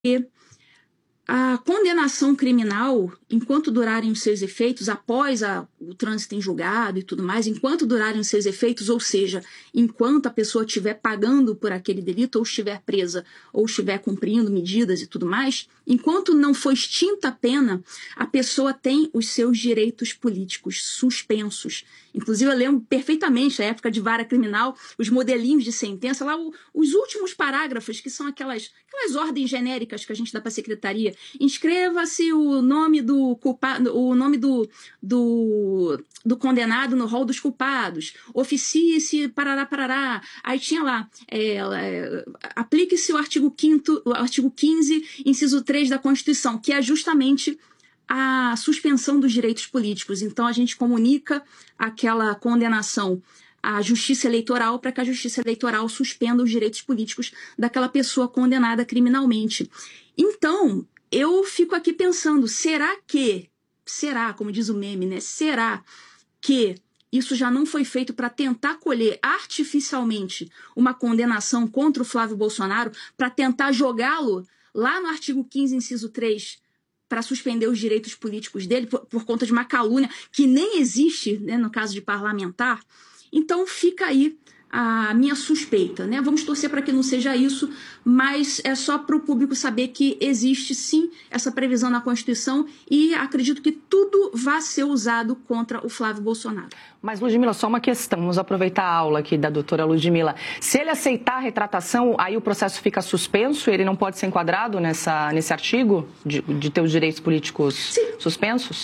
a condenação criminal, enquanto durarem os seus efeitos, após o trânsito em julgado e tudo mais, enquanto durarem os seus efeitos, ou seja, enquanto a pessoa estiver pagando por aquele delito, ou estiver presa, ou estiver cumprindo medidas e tudo mais, enquanto não for extinta a pena, a pessoa tem os seus direitos políticos suspensos. Inclusive, eu lembro perfeitamente, na época de vara criminal, os modelinhos de sentença, lá os últimos parágrafos, que são aquelas ordens genéricas que a gente dá para a secretaria. Inscreva-se o nome do culpado, o nome do condenado no rol dos culpados. Oficie-se, parará. Aí tinha lá, aplique-se o artigo 15, inciso 3 da Constituição, que é justamente a suspensão dos direitos políticos. Então, a gente comunica aquela condenação à Justiça Eleitoral para que a Justiça Eleitoral suspenda os direitos políticos daquela pessoa condenada criminalmente. Então, eu fico aqui pensando, será, como diz o meme, né? Será que isso já não foi feito para tentar colher artificialmente uma condenação contra o Flávio Bolsonaro, para tentar jogá-lo lá no artigo 15, inciso 3, para suspender os direitos políticos dele por conta de uma calúnia que nem existe, né, no caso de parlamentar? Então fica aí a minha suspeita, né? Vamos torcer para que não seja isso, mas é só para o público saber que existe sim essa previsão na Constituição e acredito que tudo vai ser usado contra o Flávio Bolsonaro. Mas, Ludmila, só uma questão, vamos aproveitar a aula aqui da doutora Ludmila. Se ele aceitar a retratação, aí o processo fica suspenso, ele não pode ser enquadrado nesse artigo de ter os direitos políticos suspensos?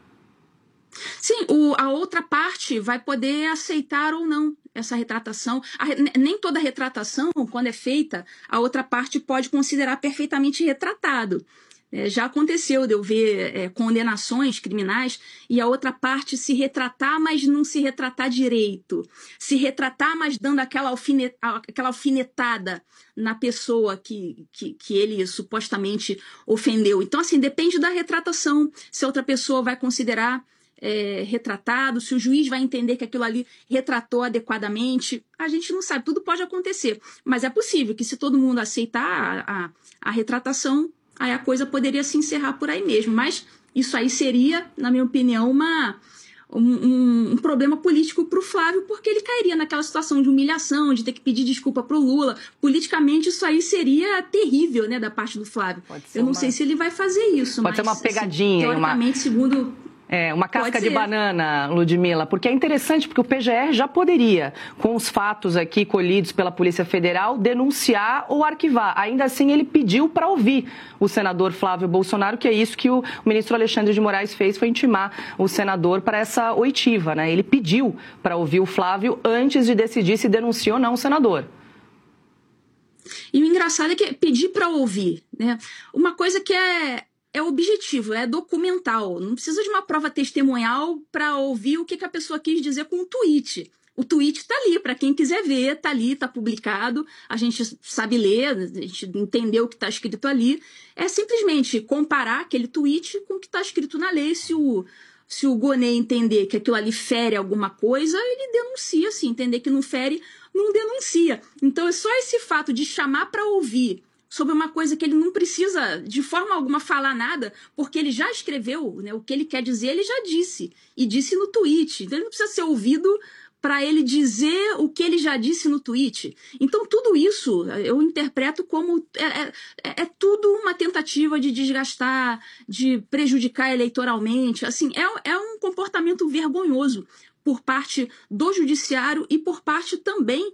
Sim, a outra parte vai poder aceitar ou não essa retratação. Nem toda retratação, quando é feita, a outra parte pode considerar perfeitamente retratado. Já aconteceu de eu ver condenações criminais e a outra parte se retratar, mas não se retratar direito. Se retratar, mas dando aquela alfinetada na pessoa que ele supostamente ofendeu. Então, assim, depende da retratação. Se a outra pessoa vai considerar retratado, se o juiz vai entender que aquilo ali retratou adequadamente, a gente não sabe, tudo pode acontecer, mas é possível que se todo mundo aceitar a retratação, aí a coisa poderia se encerrar por aí mesmo, mas isso aí seria, na minha opinião, um problema político para o Flávio, porque ele cairia naquela situação de humilhação, de ter que pedir desculpa para o Lula. Politicamente, isso aí seria terrível, né, da parte do Flávio. Eu não sei se ele vai fazer isso. Pode ser uma pegadinha. Assim, teoricamente, segundo... uma casca de banana, Ludmila, porque é interessante, porque o PGR já poderia, com os fatos aqui colhidos pela Polícia Federal, denunciar ou arquivar. Ainda assim, ele pediu para ouvir o senador Flávio Bolsonaro, que é isso que o ministro Alexandre de Moraes fez, foi intimar o senador para essa oitiva, né? Ele pediu para ouvir o Flávio antes de decidir se denuncia ou não o senador. E o engraçado é que pedir para ouvir, né? Uma coisa que é objetivo, é documental. Não precisa de uma prova testemunhal para ouvir o que a pessoa quis dizer com um tweet. O tweet está ali, para quem quiser ver, está ali, está publicado, a gente sabe ler, a gente entendeu o que está escrito ali. É simplesmente comparar aquele tweet com o que está escrito na lei. Se o Gonê entender que aquilo ali fere alguma coisa, ele denuncia. Se entender que não fere, não denuncia. Então é só esse fato de chamar para ouvir sobre uma coisa que ele não precisa de forma alguma falar nada, porque ele já escreveu, né? O que ele quer dizer, ele já disse. E disse no tweet. Então ele não precisa ser ouvido para ele dizer o que ele já disse no tweet. Então tudo isso eu interpreto como é tudo uma tentativa de desgastar, de prejudicar eleitoralmente. Assim, é um comportamento vergonhoso por parte do judiciário e por parte também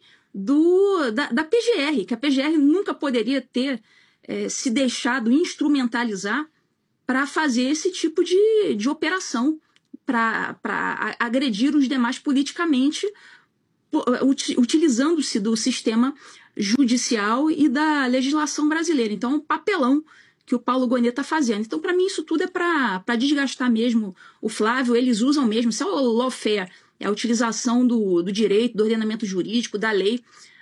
da PGR, que a PGR nunca poderia ter se deixado instrumentalizar para fazer esse tipo de operação, para agredir os demais politicamente, utilizando-se do sistema judicial e da legislação brasileira. Então, é um papelão que o Paulo Gonê está fazendo. Então, para mim, isso tudo é para desgastar mesmo o Flávio. Eles usam mesmo, isso é o lawfare, é a utilização do direito, do ordenamento jurídico, da lei,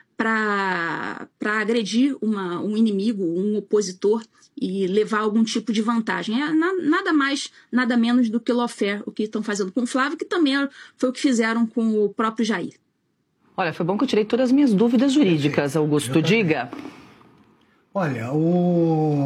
para agredir um inimigo, um opositor e levar algum tipo de vantagem. É nada mais, nada menos do que lawfare, o que estão fazendo com o Flávio, que também foi o que fizeram com o próprio Jair. Olha, foi bom que eu tirei todas as minhas dúvidas jurídicas, Augusto. Diga. Olha,